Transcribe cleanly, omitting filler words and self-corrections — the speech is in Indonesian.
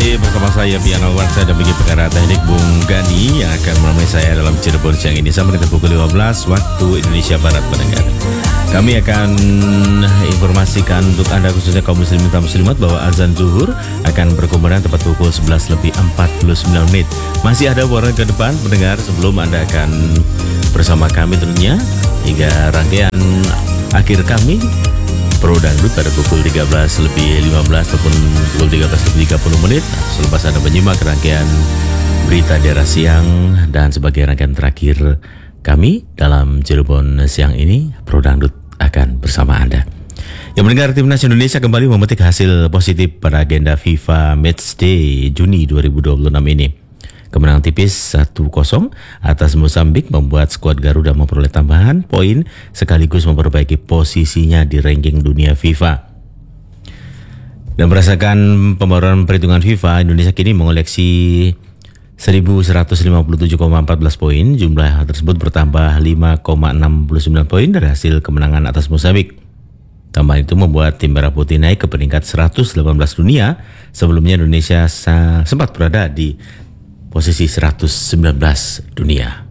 kembali bersama saya Piano Warsa dan bagi perkara teknik Bung Gani yang akan menemani saya dalam Cirebon siang ini sampai dengan pukul 15 waktu Indonesia Barat pendengar. Kami akan informasikan untuk Anda khususnya kaum muslimin dan muslimat bahwa azan zuhur akan berkumandang tepat pukul 11:49 menit. Masih ada warna ke depan pendengar sebelum Anda akan bersama kami tentunya hingga rangkaian akhir kami Pro Dangdut pada pukul 13:15 ataupun pukul 13:30 menit. Selepas Anda menyimak rangkaian berita daerah siang dan sebagai rangkaian terakhir kami dalam Cirebon siang ini, Pro Dangdut akan bersama Anda. Yang mendengar Timnas Indonesia kembali memetik hasil positif pada agenda FIFA Matchday Juni 2026 ini. Kemenangan tipis 1-0 atas Mozambik membuat skuad Garuda memperoleh tambahan poin sekaligus memperbaiki posisinya di ranking dunia FIFA. Dan berdasarkan pembaruan perhitungan FIFA, Indonesia kini mengoleksi 1.157,14 poin. Jumlah tersebut bertambah 5,69 poin dari hasil kemenangan atas Mozambik. Tambahan itu membuat tim Merah Putih naik ke peringkat 118 dunia. Sebelumnya Indonesia sempat berada di posisi 119 dunia.